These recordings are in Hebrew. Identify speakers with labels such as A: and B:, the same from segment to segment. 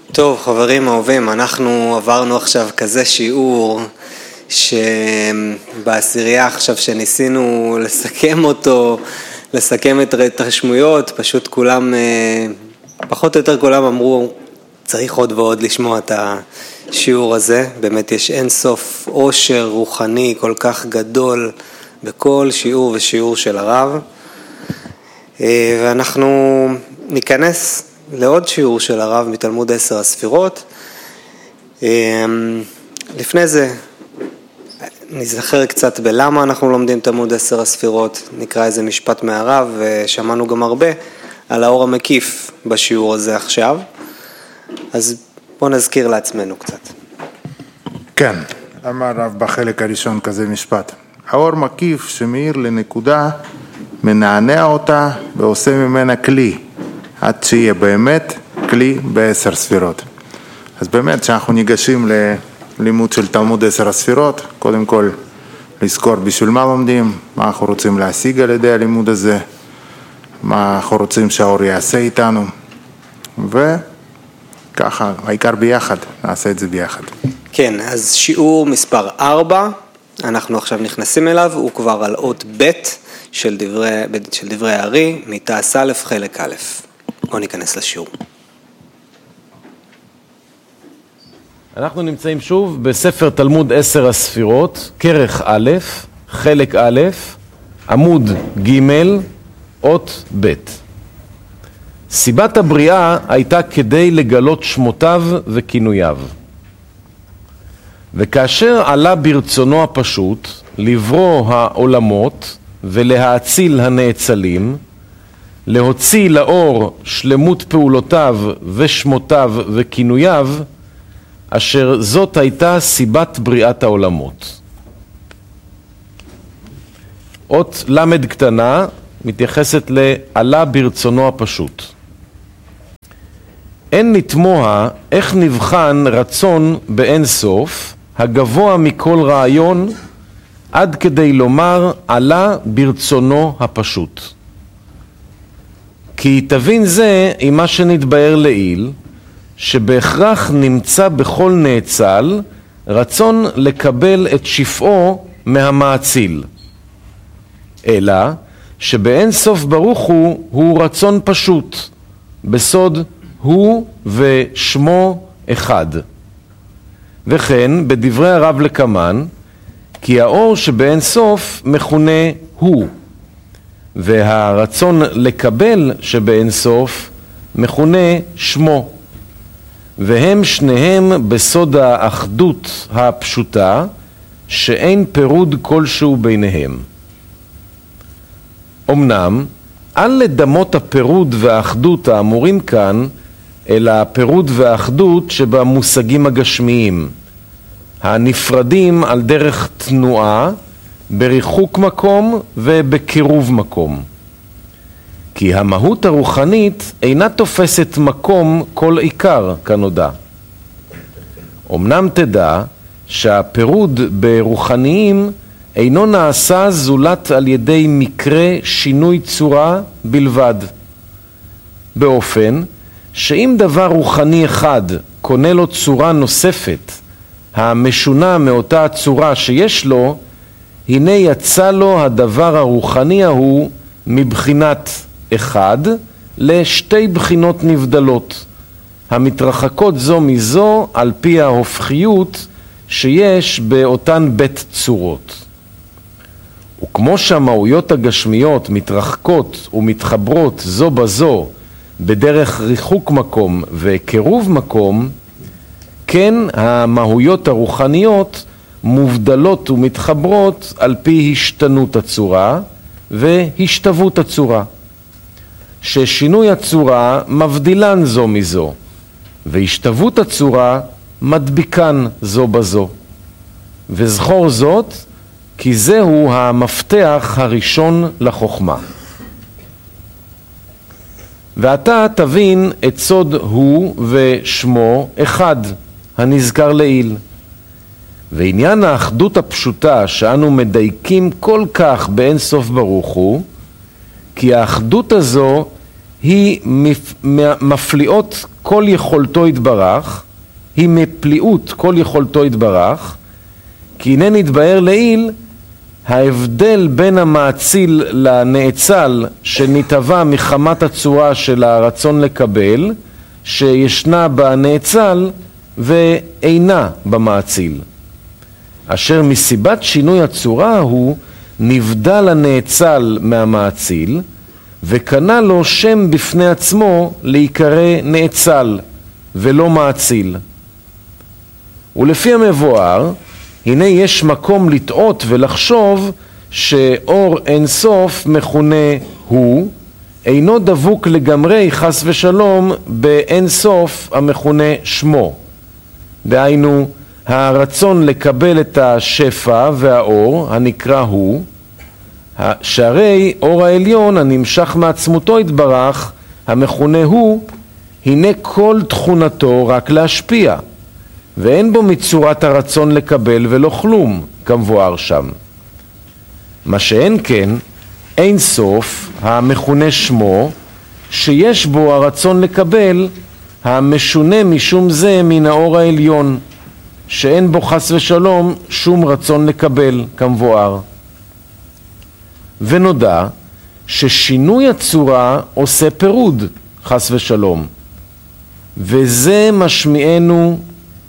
A: טוב, חברים אהובים, אנחנו עברנו עכשיו כזה שיעור שבעשירייה עכשיו שניסינו לסכם אותו, לסכם את ההתרשמויות, פשוט כולם, פחות או יותר כולם אמרו, צריך עוד ועוד לשמוע את השיעור הזה. באמת יש אין סוף עושר רוחני כל כך גדול בכל שיעור ושיעור של הרב. ואנחנו ניכנס לעוד שיעור של הרב מתלמוד 10 הספירות. לפני זה נזכר קצת בלמה אנחנו לומדים תלמוד 10 הספירות, נקרא איזה משפט מהרב, ושמענו גם הרבה על האור המקיף בשיעור הזה עכשיו. אז בואו נזכיר לעצמנו קצת.
B: כן, אמר הרב בחלק הראשון כזה משפט. האור מקיף שמאיר לנקודה, מנענע אותה ועושה ממנה כלי, עד שיהיה באמת כלי ב10 ספירות. אז באמת שאנחנו ניגשים ללימוד של תלמוד 10 הספירות, קודם כל לזכור בשביל מה לומדים, מה אנחנו רוצים להשיג על ידי הלימוד הזה, מה אנחנו רוצים שהאור יעשה איתנו, וככה, העיקר ביחד, נעשה את זה ביחד.
A: כן, אז שיעור מספר 4, אנחנו עכשיו נכנסים אליו, הוא כבר על אות ב' של דברי הארי, מתעש א' חלק א'. בואו ניכנס לשיעור.
C: אנחנו נמצאים שוב בספר תלמוד 10 הספירות, כרך א', חלק א', עמוד ג', אות ב'. סיבת הבריאה הייתה כדי לגלות שמותיו וכינוייו. וכאשר עלה ברצונו הפשוט לברוא העולמות ולהאציל הנאצלים, להוציא לאור שלמות פעולותיו ושמותיו וכינוייו, אשר זאת הייתה סיבת בריאת העולמות. אות למד קטנה מתייחסת לעלה ברצונו הפשוט. אין לתמוה איך נבחן רצון באין סוף, הגבוה מכל רעיון, עד כדי לומר עלה ברצונו הפשוט. כי תבין זה עם מה שנתבאר לעיל, שבהכרח נמצא בכל נאצל רצון לקבל את שפעו מהמאציל. אלא שבאין סוף ברוך הוא רצון פשוט, בסוד הוא ושמו אחד. וכן בדברי הרב לקמן, כי האור שבאין סוף מכונה הוא, והרצון לקבל שבאין סוף מכונה שמו, והם שניהם בסוד האחדות הפשוטה, שאין פירוד כלשהו ביניהם. אמנם, אל לדמות הפירוד והאחדות האמורים כאן, אלא הפירוד והאחדות שבמושגים הגשמיים, הנפרדים על דרך תנועה, בריחוק מקום ובקירוב מקום. כי המהות הרוחנית אינה תופסת מקום כל עיקר כנודע. אמנם תדע שהפירוד ברוחניים אינו נעשה זולת על ידי מקרה שינוי צורה בלבד. באופן שאם דבר רוחני אחד קונה לו צורה נוספת, המשונה מאותה הצורה שיש לו, הנה יצא לו הדבר הרוחני ההוא מבחינת אחד לשתי בחינות נבדלות, המתרחקות זו מזו על פי ההופכיות שיש באותן בית צורות. וכמו שהמהויות הגשמיות מתרחקות ומתחברות זו בזו בדרך ריחוק מקום וקירוב מקום, כן המהויות הרוחניות מובדלות ומתחברות על פי השתנות הצורה והשתוות הצורה, ששינוי הצורה מבדילן זו מזו, והשתוות הצורה מדביקן זו בזו. וזכור זאת, כי זהו המפתח הראשון לחוכמה. ואתה תבין את סוד הוא ושמו אחד, הנזכר לעיל. ועניין האחדות הפשוטה שאנו מדייקים כל כך באין סוף ברוך הוא, כי האחדות הזו היא מפליאות כל יכולתו יתברך, היא מפליאות כל יכולתו יתברך, כי הנה נתבהר לעיל ההבדל בין המאציל לנאצל שנתהווה מחמת הצורה של הרצון לקבל, שישנה בנאצל ואינה במאציל. אשר מסיבת שינוי הצורה הוא נבדל הנאצל מהמאציל, וקנה לו שם בפני עצמו להיקרא נאצל ולא מאציל. ולפי המבואר, הנה יש מקום לטעות ולחשוב שאור אין סוף מכונה הוא, אינו דבוק לגמרי חס ושלום באין סוף המכונה שמו. דהיינו, הרצון לקבל את השפע והאור הנקרא הוא, שהרי אור העליון הנמשך מעצמותו יתברך, המכונה הוא, הנה כל תכונתו רק להשפיע, ואין בו מצורת הרצון לקבל ולא כלום, כמבואר שם. מה שאין כן, אין סוף, המכונה שמו, שיש בו הרצון לקבל, המשונה משום זה מן האור העליון, שאין בו חס ושלום שום רצון לקבל, כמבואר. ונודע ששינוי הצורה עושה פירוד, חס ושלום, וזה משמיענו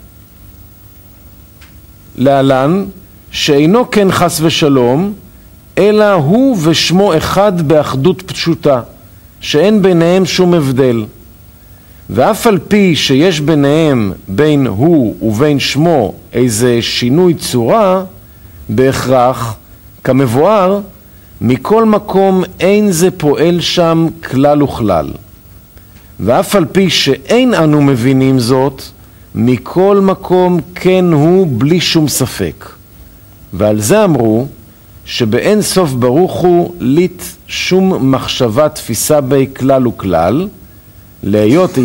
C: להלן, שאינו כן חס ושלום, אלא הוא ושמו אחד באחדות פשוטה, שאין ביניהם שום הבדל. ואף על פי שיש ביניהם בין הוא ובין שמו איזה שינוי צורה, בהכרח, כמבואר, מכל מקום אין זה פועל שם כלל וכלל. ואף על פי שאין אנו מבינים זאת, מכל מקום כן הוא בלי שום ספק. ועל זה אמרו שבאין סוף ברוך הוא לית שום מחשבה תפיסה בי כלל וכלל, להיות